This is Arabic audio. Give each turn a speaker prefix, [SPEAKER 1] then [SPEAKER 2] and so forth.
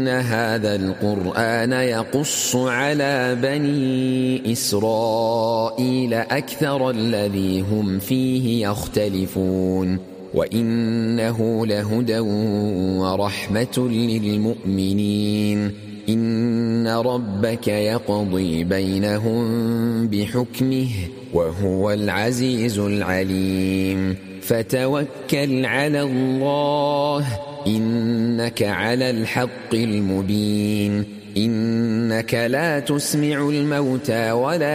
[SPEAKER 1] هذا القرآن يقص على بني إسرائيل أكثر الذي هم فيه يختلفون وإنه لهدى ورحمة للمؤمنين إن ربك يقضي بينهم بحكمه وهو العزيز العليم فتوكل على الله إنك على الحق المبين إنك لا تسمع الموتى ولا